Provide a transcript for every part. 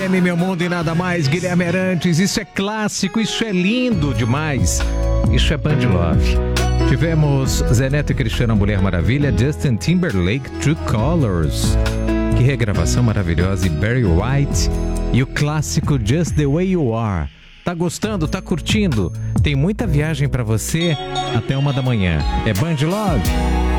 FM, meu mundo e nada mais. Guilherme Arantes, isso é clássico, isso é lindo demais. Isso é Band Love. Tivemos Zé Neto e Cristiano, Mulher Maravilha, Justin Timberlake, True Colors. Que regravação maravilhosa, e Barry White. E o clássico Just the Way You Are. Tá gostando? Tá curtindo? Tem muita viagem pra você até 1 da manhã. É Band Love.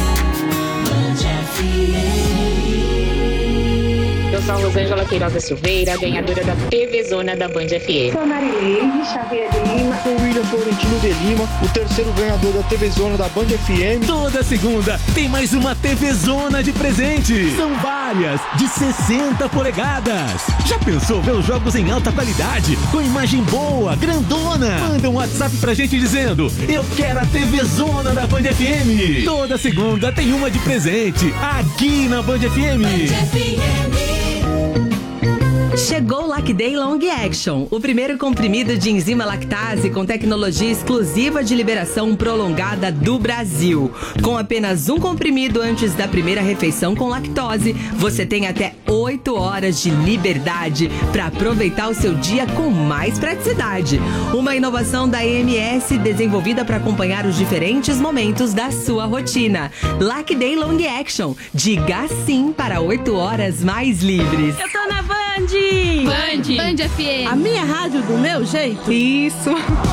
Eu sou a Rosângela Queiroga Silveira, ganhadora da TV Zona da Band FM. Sou a Marilene Xavier de Lima. Sou o William Florentino de Lima, o terceiro ganhador da TV Zona da Band FM. Toda segunda tem mais uma TV Zona de presente. São várias, de 60 polegadas. Já pensou ver os jogos em alta qualidade, com imagem boa, grandona? Manda um WhatsApp pra gente dizendo: eu quero a TV Zona da Band FM. Toda segunda tem uma de presente, aqui na Band FM. Band FM. Chegou o Lacday Long Action, o primeiro comprimido de enzima lactase com tecnologia exclusiva de liberação prolongada do Brasil. Com apenas um comprimido antes da primeira refeição com lactose, você tem até 8 horas de liberdade para aproveitar o seu dia com mais praticidade. Uma inovação da EMS desenvolvida para acompanhar os diferentes momentos da sua rotina. Lacday Long Action, diga sim para 8 horas mais livres. Eu tô na Band! Band FM. A minha rádio do meu jeito. Isso.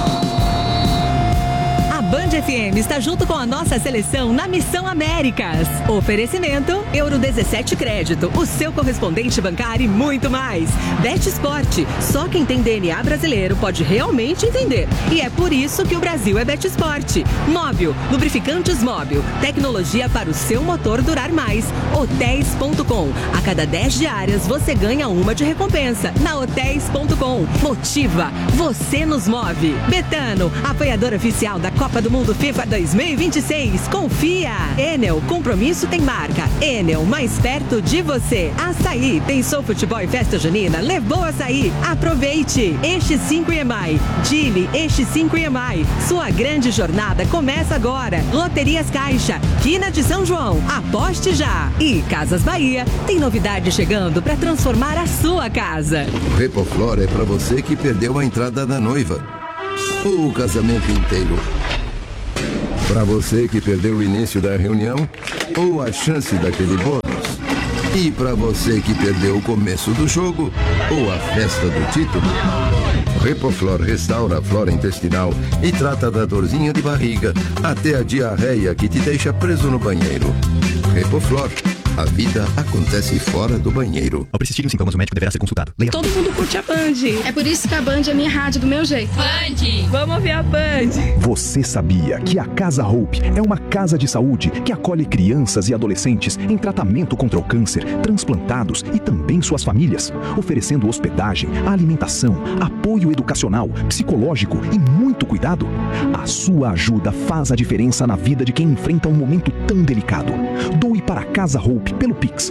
A Band FM está junto com a nossa seleção na Missão Américas. Oferecimento Euro 17 Crédito, o seu correspondente bancário e muito mais. Bet Sport, só quem tem DNA brasileiro pode realmente entender. E é por isso que o Brasil é Bet Sport. Móbil, lubrificantes Móbil, tecnologia para o seu motor durar mais. Hotéis.com, a cada 10 diárias você ganha uma de recompensa. Na Hotéis.com, motiva, você nos move. Betano, apoiador oficial da Copa do Mundo FIFA 2026. Confia. Enel, compromisso tem marca. Enel, mais perto de você. Açaí, pensou futebol e festa junina? Levou açaí. Aproveite. Eixo 5 EMAI. Dili, Eixo 5 EMAI. Sua grande jornada começa agora. Loterias Caixa, Quina de São João. Aposte já. E Casas Bahia tem novidade chegando para transformar a sua casa. O Repoflor é para você que perdeu a entrada da noiva. Ou o casamento inteiro. Para você que perdeu o início da reunião ou a chance daquele bônus. E para você que perdeu o começo do jogo ou a festa do título. Repoflor restaura a flora intestinal e trata da dorzinha de barriga até a diarreia que te deixa preso no banheiro. Repoflor. A vida acontece fora do banheiro. Ao persistirem os sintomas, o médico deverá ser consultado. Leia. Todo mundo curte a Band. É por isso que a Band é minha rádio do meu jeito. Band! Vamos ouvir a Band. Você sabia que a Casa Hope é uma casa de saúde que acolhe crianças e adolescentes em tratamento contra o câncer, transplantados e também suas famílias, oferecendo hospedagem, alimentação, apoio educacional, psicológico e muito cuidado? A sua ajuda faz a diferença na vida de quem enfrenta um momento tão delicado. Doe para a Casa Hope pelo Pix,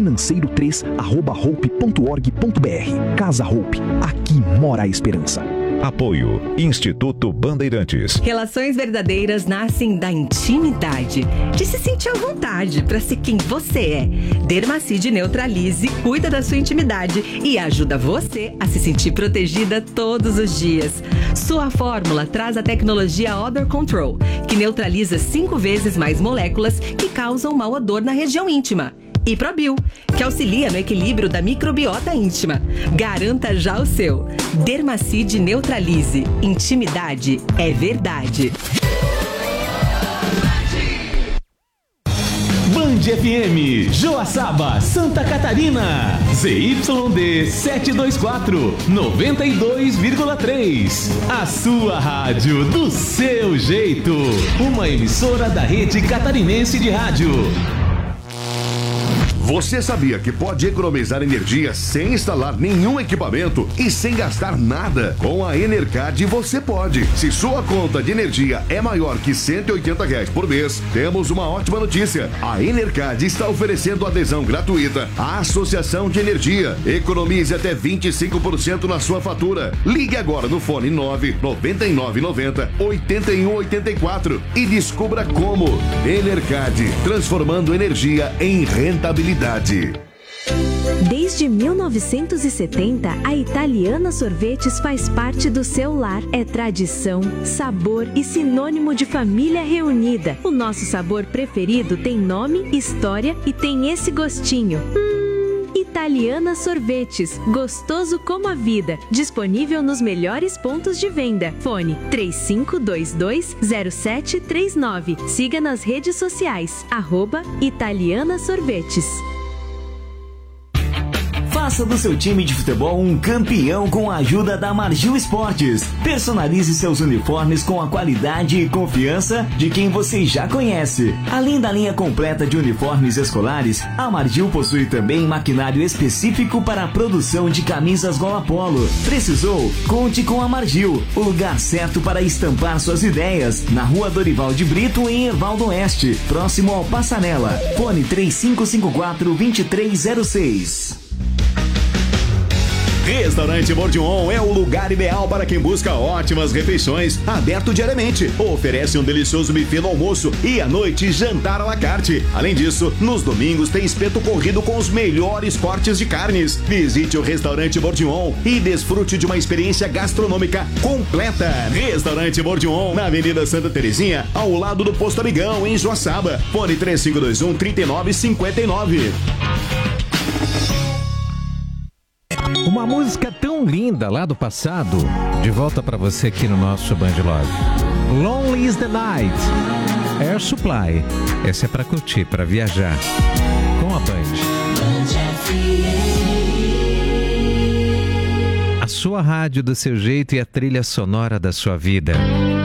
financeiro3@hope.org.br. Casa Hope, aqui mora a esperança. Apoio Instituto Bandeirantes. Relações verdadeiras nascem da intimidade, de se sentir à vontade para ser quem você é. Dermacide Neutralize cuida da sua intimidade e ajuda você a se sentir protegida todos os dias. Sua fórmula traz a tecnologia Odor Control, que neutraliza 5 vezes mais moléculas que causam mau odor na região íntima. E Probil, que auxilia no equilíbrio da microbiota íntima. Garanta já o seu. Dermacide Neutralize. Intimidade é verdade. Band FM, Joaçaba, Santa Catarina. ZYD 724, 92,3. A sua rádio do seu jeito. Uma emissora da Rede Catarinense de Rádio. Você sabia que pode economizar energia sem instalar nenhum equipamento e sem gastar nada? Com a Enercard você pode. Se sua conta de energia é maior que R$180 por mês, temos uma ótima notícia. A Enercard está oferecendo adesão gratuita à Associação de Energia. Economize até 25% na sua fatura. Ligue agora no fone 99990-8184 e descubra como. Enercard, transformando energia em rentabilidade. Desde 1970, a Italiana Sorvetes faz parte do seu lar. É tradição, sabor e sinônimo de família reunida. O nosso sabor preferido tem nome, história e tem esse gostinho. Italiana Sorvetes, gostoso como a vida. Disponível nos melhores pontos de venda. Fone 3522-0739. Siga nas redes sociais, @Italiana Sorvetes. Faça do seu time de futebol um campeão com a ajuda da Margil Esportes. Personalize seus uniformes com a qualidade e confiança de quem você já conhece. Além da linha completa de uniformes escolares, a Margil possui também maquinário específico para a produção de camisas gola polo. Precisou? Conte com a Margil, o lugar certo para estampar suas ideias. Na Rua Dorival de Brito, em Erval do Oeste, próximo ao Passarela. Fone 3554-2306. Restaurante Bordion é o lugar ideal para quem busca ótimas refeições, aberto diariamente. Oferece um delicioso buffet no almoço e à noite jantar à la carte. Além disso, nos domingos tem espeto corrido com os melhores cortes de carnes. Visite o Restaurante Bordion e desfrute de uma experiência gastronômica completa. Restaurante Bordion, na Avenida Santa Terezinha, ao lado do Posto Amigão, em Joaçaba. Fone 3521-3959. Uma música tão linda lá do passado, de volta pra você aqui no nosso Band Love. Lonely is the Night, Air Supply. Essa é pra curtir, pra viajar com a Band. A sua rádio do seu jeito e a trilha sonora da sua vida.